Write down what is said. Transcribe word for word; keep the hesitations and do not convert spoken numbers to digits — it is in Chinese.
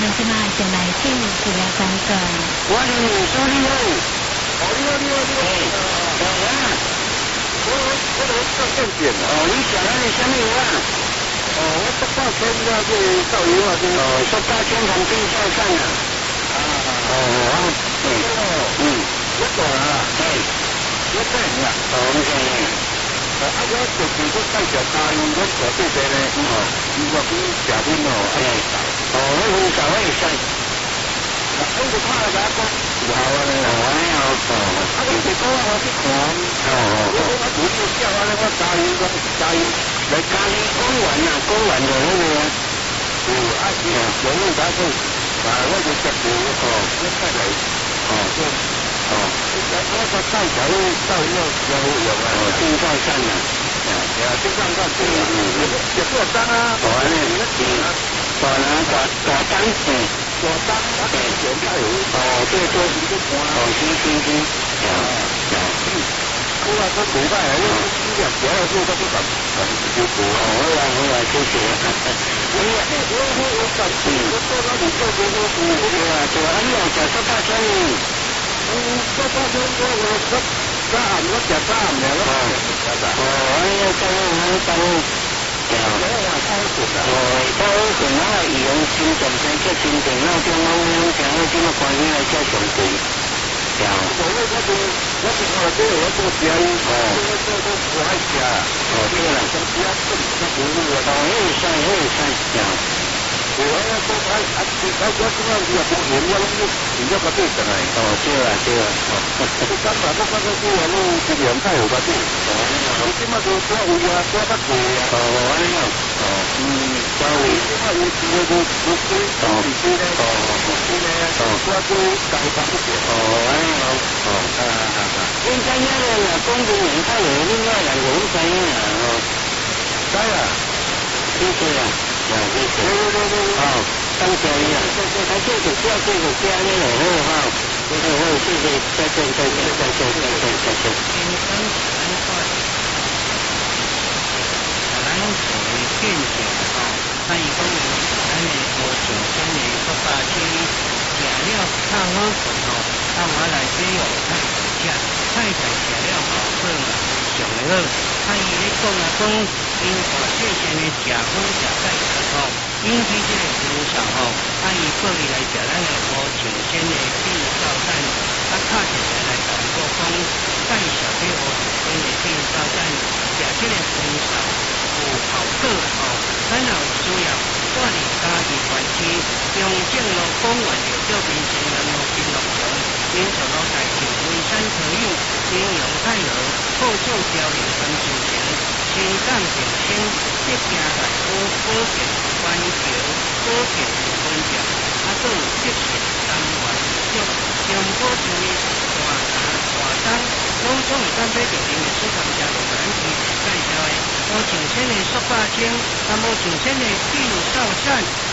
们今晚就来进治疗工作。 我是你说你好， 哦，你好，你好，你好。 哎，好啊。 我我我我做证件啊。 哦，你想要什么药啊？ 哦，我十八千那个造油啊，就是。 哦，十八千从地下上啊。 啊啊。 哦，啊，嗯。嗯。 我懂了。 哎。 我懂了。 哦，你讲呢？ 啊，我就是我介绍家人，我做这个呢，哦，我比嘉宾哦，哎， 哦，我会找会使。 啊，我就看下个，有啊咧。 哦，安尼哦。哦。 啊，你是讲我去看。 哦哦哦。 我主要叫我咧，我嘉宾我嘉宾来嘉宾公园啊，公园的那个。 有啊，是有问答是，啊，我就接住哦，我再来，哦，就。哦，我我个带小路到那有有啊， 金兆山啊， 啊，金兆山对啊，也也做单啊， 大呢，大呢大大单嗯， 大单啊，全家有， 哦，对对，哦，是是是，啊啊， 我话我古代啊，因为新疆主要是都不敢敢就多， 哦，好啊好啊，谢谢， 我我我我我感谢我做到你做工都是， 对啊对啊，你有食十八千呢？ 嗯，十八千我我十三我食三了咯， 哦，安尼做安尼当。哦，包括我伊用新状态接新电脑中央用听我怎么关系来接上对。对。 我我我就我就我这我做生意，哦，我做做我爱食，哦，对啦，做其他做那服务啊， 哦，会使会使，对。 我我做爱啊，我我即摆有保险，我拢要除咗个底上来。 哦，对啦对啦，哦， 你今日我我我做啊，拢质量太好个底。哦，我即摆做多位啊，多得贵啊。 哦，安尼哦，哦，嗯，多位。 即摆有有有有几哦，几几咧？哦，几几咧？哦，我做大百不少。 哦，安尼哦，哦， 啊啊啊！ 应该那个啦，公务员太有另外两个人知影啦，哦， 知啦， 谢谢啦，啊，谢谢。 对对对对。 哦，感谢你啊，还谢谢谢谢谢谢你了，好哈，好好，谢谢，再见再见再见再见再见。 咱属于见解吼，他伊讲的咱的无上天的十八千，食了较好困吼，啊我来这哦太在食，太在食了后好嘛，上的好。啊伊咧讲啊讲，因大细线的食好食太实吼，引起这个扶少吼，啊伊过去来食咱的无上天的病灶蛋，啊拍起来来同我讲，介绍这无上天的病灶蛋，食这个扶少。有效果吼，咱若有需要，带入家己园区，用正路公园的照片前人路金龙城，因着路大树温山可用，应用太罗，好做调理三九前，心脏病先，这家内科保健环球，保健有分调，啊，都有急性肝源足，中果树的大茶大灯，拢总会当买着您的市场价落咱提前介绍的。无上天的十八千，啊无上天的病少散。